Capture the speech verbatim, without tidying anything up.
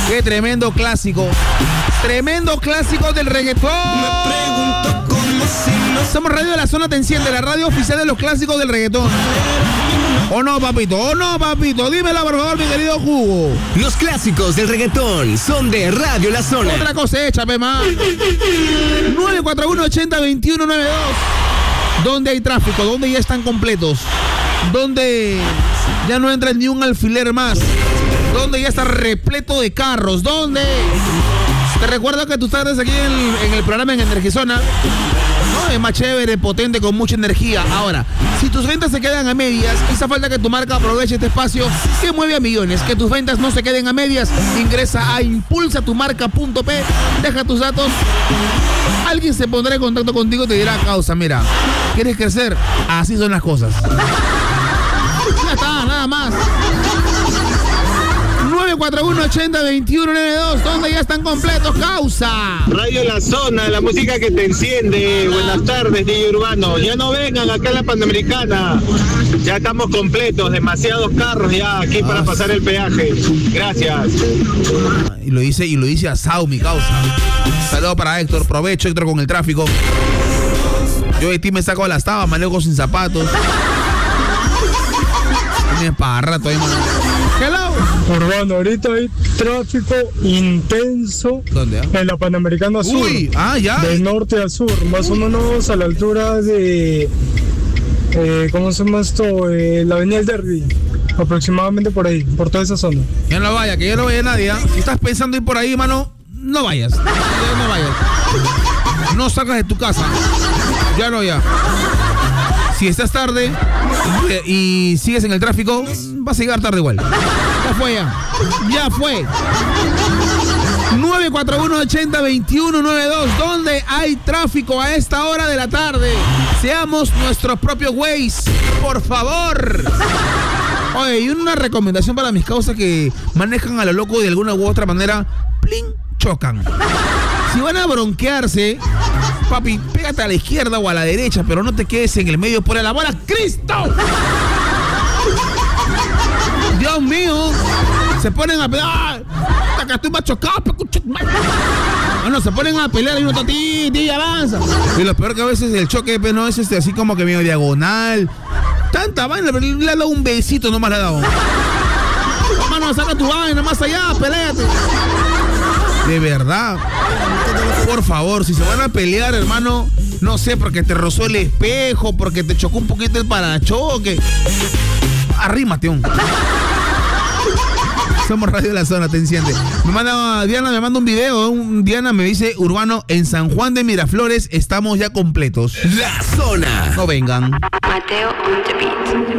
Qué tremendo clásico. Tremendo clásico del reggaetón. Me pregunto cómo si no... Somos Radio de la Zona Te Enciende, la radio oficial de los clásicos del reggaetón. ¿O no, papito? ¿O no, papito? Dímela, por favor, mi querido Jugo. Los clásicos del reggaetón son de Radio La Zona. Otra cosecha, pe, más. nueve cuatro uno, ochenta, veintiuno noventa y dos. ¿Dónde hay tráfico? ¿Dónde ya están completos? ¿Dónde ya no entra ni un alfiler más? ¿Dónde ya está repleto de carros? ¿Dónde? Te recuerdo que tú estás aquí en, en el programa en Energizona, ¿no? Es más chévere, potente, con mucha energía. Ahora, si tus ventas se quedan a medias, quizá falta que tu marca aproveche este espacio que mueve a millones. Que tus ventas no se queden a medias. Ingresa a impulsa tu marca punto pe, deja tus datos. Alguien se pondrá en contacto contigo y te dirá, causa, mira, ¿quieres crecer? Así son las cosas. Ya está, nada más. nueve cuatro uno, ochenta, veintiuno noventa y dos, donde ya están completos, causa. Radio La Zona, la música que te enciende. Buenas tardes, D J Urbano. Ya no vengan acá en la Panamericana. Ya estamos completos, demasiados carros ya aquí ah. para pasar el peaje. Gracias. Y lo dice, y lo dice asado, mi causa. Saludos para Héctor, provecho Héctor con el tráfico. Yo de ti me saco las tabas, manejo sin zapatos. Tienes para rato ahí, mano. Hello. Urbano, ahorita hay tráfico intenso. ¿Dónde? Ah? En la Panamericana Sur. Uy, ah, ya. De norte a sur, más o menos a la altura de... Eh, ¿Cómo se llama esto? Eh, la avenida del Derby. Aproximadamente por ahí, por toda esa zona. Ya no vaya, que ya no vaya nadie. ¿eh? Si estás pensando ir por ahí, mano, no vayas. Ya no vayas. No salgas de tu casa. Ya no, ya. Si estás tarde y sigues en el tráfico, vas a llegar tarde igual. Ya fue, ya. Ya fue. nueve cuatro uno, ochenta, veintiuno noventa y dos. ¿Dónde hay tráfico a esta hora de la tarde? Seamos nuestros propios Waze, por favor. Oye, y una recomendación para mis causas que manejan a lo loco de alguna u otra manera. Plin, chocan. Si van a bronquearse, papi, pégate a la izquierda o a la derecha, pero no te quedes en el medio por el amor a Cristo. Dios mío, se ponen a pelear. Acá estoy más chocado. Bueno, se ponen a pelear y uno está ti, ti, avanza. Y lo peor que a veces el choque no es este, así como que medio diagonal. Tanta vaina, pero le ha dado un besito nomás le ha dado. Hermano, saca tu vaina más allá, peléate. De verdad. Por favor, si se van a pelear, hermano, no sé, porque te rozó el espejo, porque te chocó un poquito el parachoque. Arrímate, un. Somos Radio de la Zona, te enciende. Me manda, Diana me manda un video, un, Diana me dice, Urbano, en San Juan de Miraflores estamos ya completos. La Zona. No vengan. Mateo on the beat.